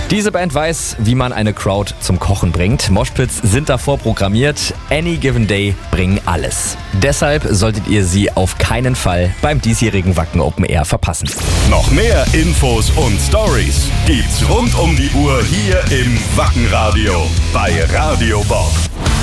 Diese Band weiß, wie man eine Crowd zum Kochen bringt. Moshpits sind davor programmiert. Any Given Day bringen alles. Deshalb solltet ihr sie auf keinen Fall beim diesjährigen Wacken Open Air verpassen. Noch mehr Infos und Stories gibt's rund um die Uhr hier im Wackenradio bei Radio Bob.